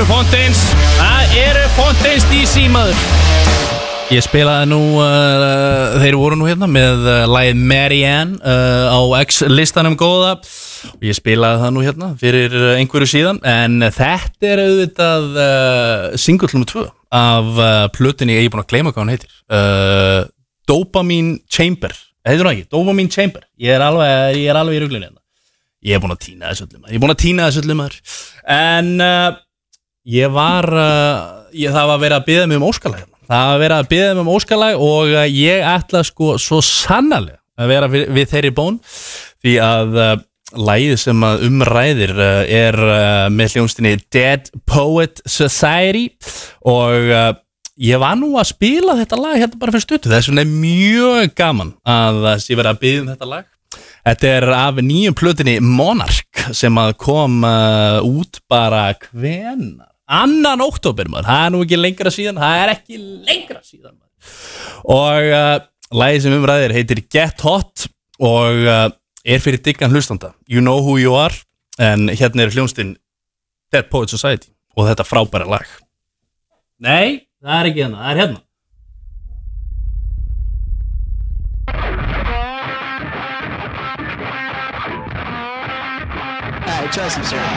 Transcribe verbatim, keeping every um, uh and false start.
eru Fontaines. Það eru Fontaines D C maður. Ég spilaði nú, uh, þeir voru nú hérna með uh, lagið Marianne uh, á X-listanum góða. Ég spilaði það nú hérna fyrir einhverju síðan. En þetta er auðvitað uh, single nummer tvö af uh, plötunni, ég er búin að gleyma hvað hann heitir. Uh, Dopamine Chamber. Heitir hún ekki? Dopamine Chamber. Ég er alveg, ég er alveg í ruglunni hérna. Ég er búin að týna þessu öllum. Ég er búin að týna þessu öllum maður. En uh, ég var, uh, ég, það var verið að biðja mig um óskalag hérna. Það var verið að biðja mig um óskalag og uh, ég ætla sko svo sannarlega að vera við, við þeirri bón. Því að uh, lagið sem að umræðir uh, er uh, með hljónstinni Dead Poet Society. Og uh, ég var nú að spila þetta lag hérna bara fyrir stuttu. Þess vegna er mjög gaman að ég verið að biðja um þetta lag. Þetta er af nýjum plötunni Monarch sem að kom uh, út bara hvenar? Annan október maður, það er nú ekki lengra síðan, það er ekki lengra síðan maður. Og uh, lagið sem umræðir heitir Get Hot og uh, er fyrir diggan hlustanda. You Know Who You Are, en hérna er hljónstinn Dead Poet Society og þetta frábæra lag. Nei, það er ekki hérna, það er hérna. Trust me, sir.